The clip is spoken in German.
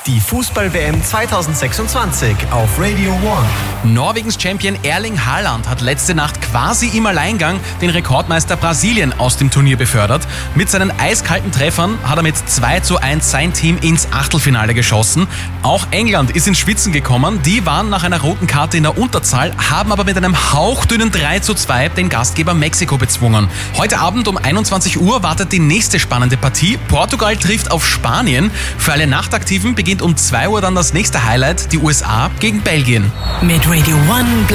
Die Fußball-WM 2026 auf Radio One. Norwegens Champion Erling Haaland hat letzte Nacht quasi im Alleingang den Rekordmeister Brasilien aus dem Turnier befördert. Mit seinen eiskalten Treffern hat er mit 2:1 sein Team ins Achtelfinale geschossen. Auch England ist ins Schwitzen gekommen. Die waren nach einer roten Karte in der Unterzahl, haben aber mit einem hauchdünnen 3:2 den Gastgeber Mexiko bezwungen. Heute Abend um 21 Uhr wartet die nächste spannende Partie. Portugal trifft auf Spanien. Für alle Nachtaktiven beginnt um 2 Uhr dann das nächste Highlight, die USA gegen Belgien. Mit Radio One